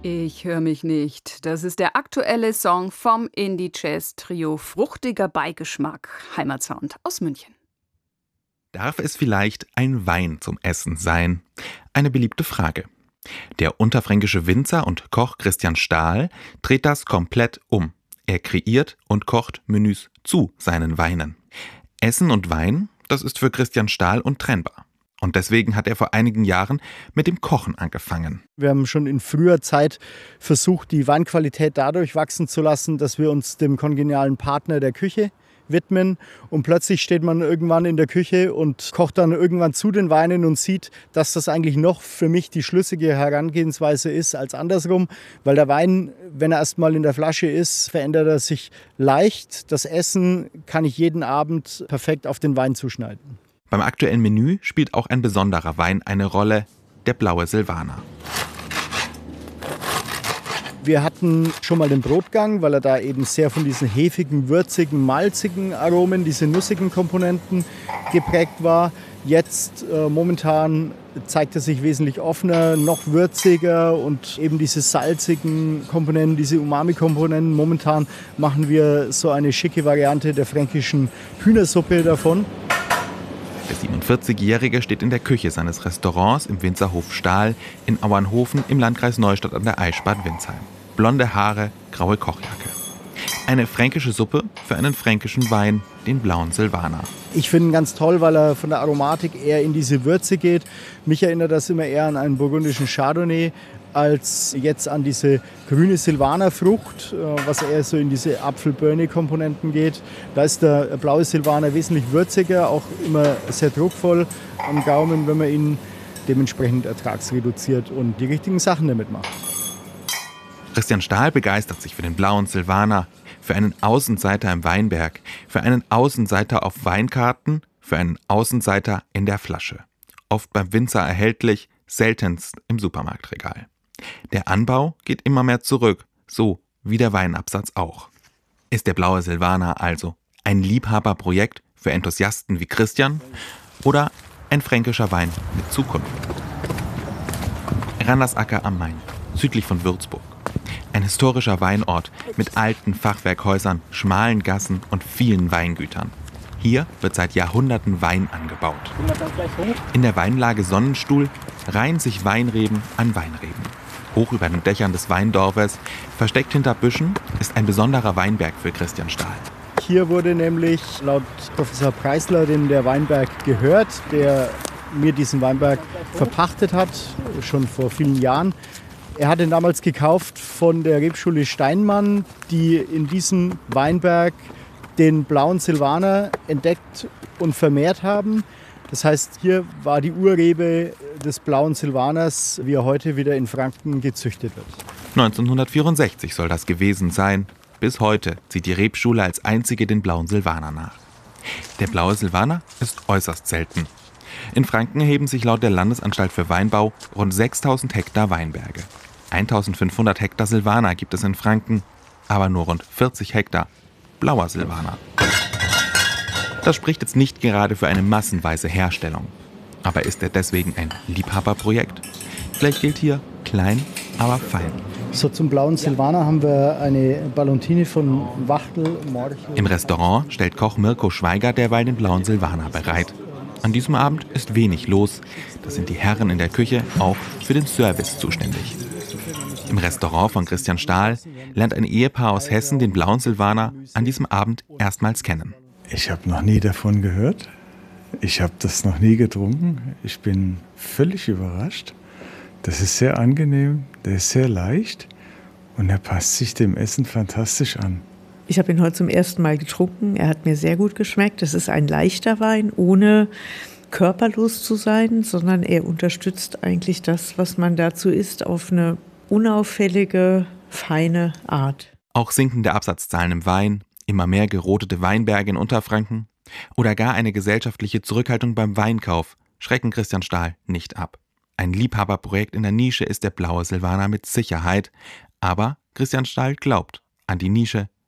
Ich höre mich nicht. Das ist der aktuelle Song vom Indie-Jazz-Trio Fruchtiger Beigeschmack, Heimatsound aus München. Darf es vielleicht ein Wein zum Essen sein? Eine beliebte Frage. Der unterfränkische Winzer und Koch Christian Stahl dreht das komplett um. Er kreiert und kocht Menüs zu seinen Weinen. Essen und Wein, das ist für Christian Stahl untrennbar. Und deswegen hat er vor einigen Jahren mit dem Kochen angefangen. Wir haben schon in früher Zeit versucht, die Weinqualität dadurch wachsen zu lassen, dass wir uns dem kongenialen Partner der Küche widmen. Und plötzlich steht man irgendwann in der Küche und kocht dann irgendwann zu den Weinen und sieht, dass das eigentlich noch für mich die schlüssige Herangehensweise ist als andersrum. Weil der Wein, wenn er erstmal in der Flasche ist, verändert er sich leicht. Das Essen kann ich jeden Abend perfekt auf den Wein zuschneiden. Beim aktuellen Menü spielt auch ein besonderer Wein eine Rolle, der blaue Silvaner. Wir hatten schon mal den Brotgang, weil er da eben sehr von diesen hefigen, würzigen, malzigen Aromen, diese nussigen Komponenten geprägt war. Jetzt momentan zeigt er sich wesentlich offener, noch würziger und eben diese salzigen Komponenten, diese Umami-Komponenten. Momentan machen wir so eine schicke Variante der fränkischen Hühnersuppe davon. Der 47-Jährige steht in der Küche seines Restaurants im Winzerhof Stahl in Auernhofen im Landkreis Neustadt an der Aisch Bad Windsheim. Blonde Haare, graue Kochjacke. Eine fränkische Suppe für einen fränkischen Wein, den blauen Silvaner. Ich finde ihn ganz toll, weil er von der Aromatik eher in diese Würze geht. Mich erinnert das immer eher an einen burgundischen Chardonnay als jetzt an diese grüne Silvanerfrucht, was eher so in diese Apfel-Birne-Komponenten geht. Da ist der blaue Silvaner wesentlich würziger, auch immer sehr druckvoll am Gaumen, wenn man ihn dementsprechend ertragsreduziert und die richtigen Sachen damit macht. Christian Stahl begeistert sich für den blauen Silvaner, für einen Außenseiter im Weinberg, für einen Außenseiter auf Weinkarten, für einen Außenseiter in der Flasche. Oft beim Winzer erhältlich, seltenst im Supermarktregal. Der Anbau geht immer mehr zurück, so wie der Weinabsatz auch. Ist der blaue Silvaner also ein Liebhaberprojekt für Enthusiasten wie Christian oder ein fränkischer Wein mit Zukunft? Randersacker am Main, südlich von Würzburg. Ein historischer Weinort mit alten Fachwerkhäusern, schmalen Gassen und vielen Weingütern. Hier wird seit Jahrhunderten Wein angebaut. In der Weinlage Sonnenstuhl reihen sich Weinreben an Weinreben. Hoch über den Dächern des Weindorfes, versteckt hinter Büschen, ist ein besonderer Weinberg für Christian Stahl. Hier wurde nämlich laut Professor Preisler, dem der Weinberg gehört, der mir diesen Weinberg verpachtet hat, schon vor vielen Jahren. Er hat ihn damals gekauft von der Rebschule Steinmann, die in diesem Weinberg den blauen Silvaner entdeckt und vermehrt haben. Das heißt, hier war die Urrebe des blauen Silvaners, wie er heute wieder in Franken gezüchtet wird. 1964 soll das gewesen sein. Bis heute zieht die Rebschule als einzige den blauen Silvaner nach. Der blaue Silvaner ist äußerst selten. In Franken erheben sich laut der Landesanstalt für Weinbau rund 6000 Hektar Weinberge. 1500 Hektar Silvaner gibt es in Franken, aber nur rund 40 Hektar blauer Silvaner. Das spricht jetzt nicht gerade für eine massenweise Herstellung. Aber ist er deswegen ein Liebhaberprojekt? Vielleicht gilt hier klein, aber fein. So, zum blauen Silvaner haben wir eine Ballontina von Wachtel. Im Restaurant stellt Koch Mirko Schweiger derweil den blauen Silvaner bereit. An diesem Abend ist wenig los. Da sind die Herren in der Küche auch für den Service zuständig. Im Restaurant von Christian Stahl lernt ein Ehepaar aus Hessen den blauen Silvaner an diesem Abend erstmals kennen. Ich habe noch nie davon gehört. Ich habe das noch nie getrunken. Ich bin völlig überrascht. Das ist sehr angenehm, der ist sehr leicht und er passt sich dem Essen fantastisch an. Ich habe ihn heute zum ersten Mal getrunken. Er hat mir sehr gut geschmeckt. Es ist ein leichter Wein, ohne körperlos zu sein, sondern er unterstützt eigentlich das, was man dazu isst, auf eine unauffällige, feine Art. Auch sinkende Absatzzahlen im Wein, immer mehr gerotete Weinberge in Unterfranken oder gar eine gesellschaftliche Zurückhaltung beim Weinkauf schrecken Christian Stahl nicht ab. Ein Liebhaberprojekt in der Nische ist der blaue Silvaner mit Sicherheit, aber Christian Stahl glaubt an die Nische